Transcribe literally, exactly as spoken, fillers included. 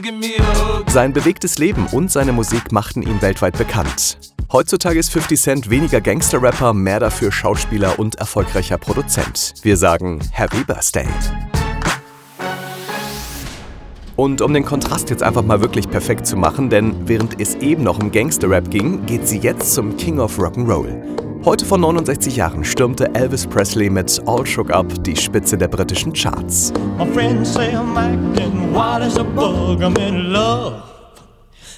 give me a hug. Sein bewegtes Leben und seine Musik machten ihn weltweit bekannt. Heutzutage ist fifty Cent weniger Gangster-Rapper, mehr dafür Schauspieler und erfolgreicher Produzent. Wir sagen Happy Birthday. Und um den Kontrast jetzt einfach mal wirklich perfekt zu machen, denn während es eben noch um Gangster-Rap ging, geht sie jetzt zum King of Rock'n'Roll. Heute vor neunundsechzig Jahren stürmte Elvis Presley mit All Shook Up die Spitze der britischen Charts. My friends say I'm acting wild as a bug. I'm in love.